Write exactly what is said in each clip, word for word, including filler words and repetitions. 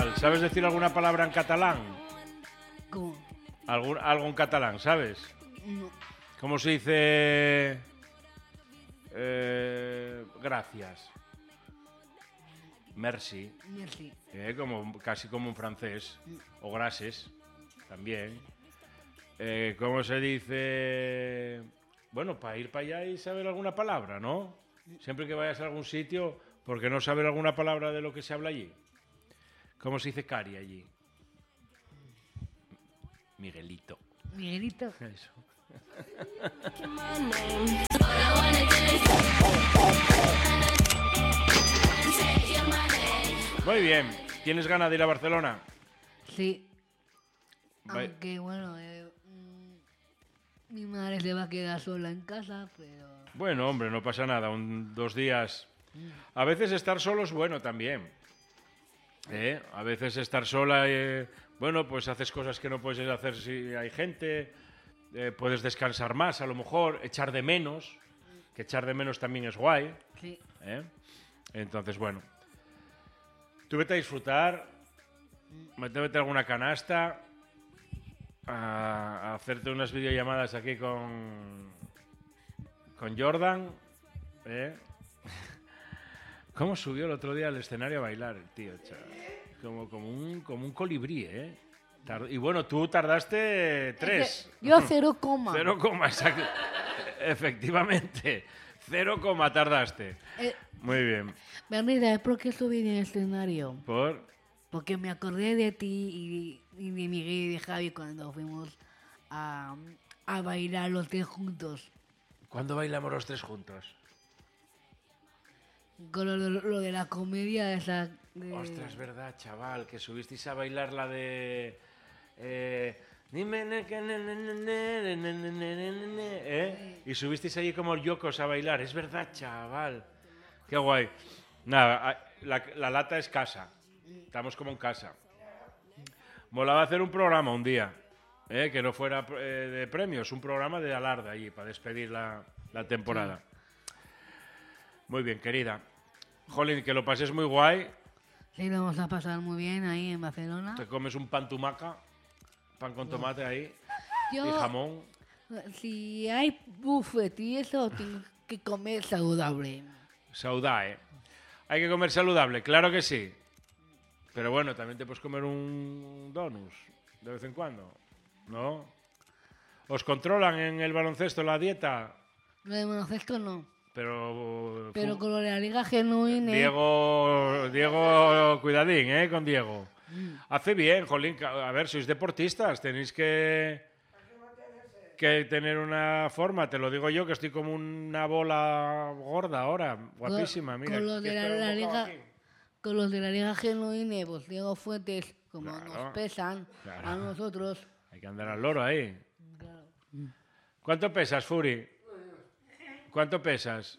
chaval. ¿Sabes decir alguna palabra en catalán? ¿Cómo? ¿Algún, algo en catalán, sabes? No. ¿Cómo se dice? Eh, gracias. Merci. Merci. Eh, como, casi como en francés. O gracias. También. Eh, ¿Cómo se dice? Bueno, para ir para allá y saber alguna palabra, ¿no? Siempre que vayas a algún sitio, ¿por qué no saber alguna palabra de lo que se habla allí? ¿Cómo se dice cari allí? Miguelito. Miguelito. Eso. Muy bien. ¿Tienes ganas de ir a Barcelona? Sí. Va- Aunque bueno, eh, mm, mi madre se va a quedar sola en casa, pero... Bueno, hombre, no pasa nada. Un, dos días. A veces estar solo es bueno también. ¿Eh? A veces estar sola, eh, bueno, pues haces cosas que no puedes hacer si hay gente. Eh, puedes descansar más, a lo mejor, echar de menos. Que echar de menos también es guay. Sí. ¿Eh? Entonces, bueno. Tú vete a disfrutar. Métete alguna canasta. A, a hacerte unas videollamadas aquí con. Con Jordan. ¿Eh? ¿Cómo subió el otro día al escenario a bailar el tío, chaval? Como, como, un, como un colibrí, ¿eh? Tard- y bueno, tú tardaste tres. Yo cero coma. Cero coma, exacto. Efectivamente. Cero coma tardaste. Eh, Muy bien. Bernie, ¿sabes por qué subí en el escenario? Por... Porque me acordé de ti y, y de Miguel y de Javi cuando fuimos a, a bailar los tres juntos. ¿Cuándo bailamos los tres juntos? Con lo, lo- lo de la comedia esa... de- Ostras, verdad, chaval, que subisteis a bailar la de... Eh, dime ne- que ne- ne- ne- ne- ne- ne- ne- ne- ne- ne, ¿eh? Y subisteis allí como yocos a bailar. Es verdad, chaval. Qué guay. Nada, a- la, la lata es casa. Estamos como en casa. Molaba hacer un programa un día, ¿eh? Que no fuera eh, de premios, un programa de alarde allí para despedir la, la temporada. Muy bien, querida. Jolín, que lo pases muy guay. Sí, lo vamos a pasar muy bien ahí en Barcelona. Te comes un pan tumaca, pan con tomate ahí, Yo, y jamón. si hay buffet y eso, tengo que comer saludable. Saudade. Hay que comer saludable, claro que sí. Pero bueno, también te puedes comer un donus de vez en cuando, ¿no? ¿Os controlan en el baloncesto la dieta? Lo de baloncesto no. Pero... Pero fu- con lo de la Liga Genuine... Diego, Diego, cuidadín, ¿eh? Con Diego. Hace bien, jolín. ca- A ver, sois deportistas, tenéis que... que tener una forma. Te lo digo yo, que estoy como una bola gorda ahora. Guapísima, mira. con los de la- ¿quieres la pegar un bocado Liga- aquí? Con los de la Liga Genuine, pues Diego Fuentes, como Claro, nos pesan claro. a nosotros... Hay que andar al loro ahí. Claro. ¿Cuánto pesas, Furi? ¿Cuánto pesas?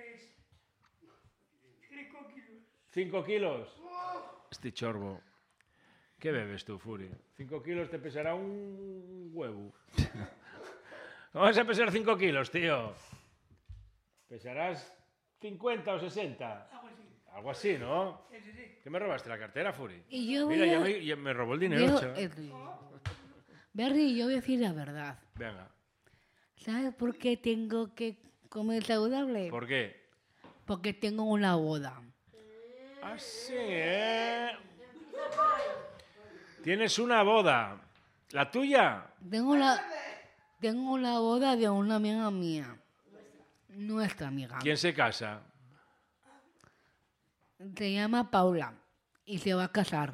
¿Cinco kilos? Este chorbo. ¿Qué bebes tú, Furi? Cinco kilos te pesará un huevo. ¿Cómo vas a pesar cinco kilos, tío? ¿Pesarás cincuenta o sesenta? Algo así. Algo así, ¿no? Sí, sí, sí. ¿Qué me robaste la cartera, Furi? Y yo Mira, voy ya a- me, ya me robó el dinero, Diego- chaval. eh, Berry, yo voy a decir la verdad. Venga, ¿Sabes por qué tengo que comer saludable? ¿por qué? Porque tengo una boda. Ah, sí, ¿eh? Tienes una boda. ¿La tuya? Tengo la, tengo la boda de una amiga mía. Nuestra amiga. ¿Quién se casa? Se llama Paula y se va a casar.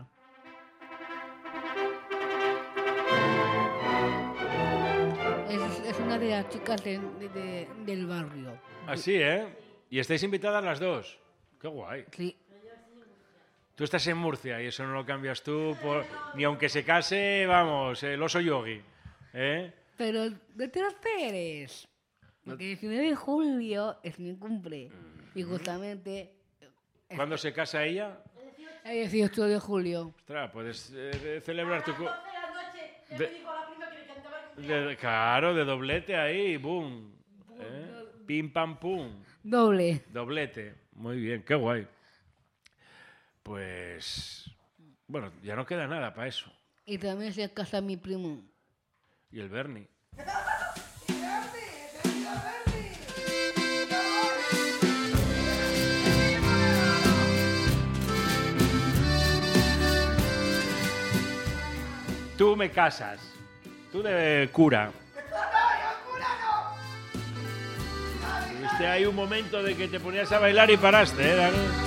Es, es una de las chicas de- de- de- del barrio. Así, ¿eh? Y estáis invitadas las dos. Qué guay. Sí. Tú estás en Murcia y eso no lo cambias tú por... ni aunque se case, vamos, el oso yogi. ¿Eh? Pero no te lo esperes. Porque el diecinueve de julio es mi cumple. Y justamente ¿Cuándo se casa ella? el dieciocho de julio. Ostras, puedes eh, celebrar tu... cu- doce de la noche, ya De- me dijo la prima que le cantaba el cumpleaños. de- claro, de doblete ahí, boom. ¿Eh? Pim, pam, pum. Doble. Doblete. Muy bien, qué guay. Pues Bueno, ya no queda nada para eso. Y también se casa mi primo. Y el Bernie. Tú me casas. Tú de cura. Tuviste ahí un momento de que te ponías a bailar y paraste, ¿eh, Dani?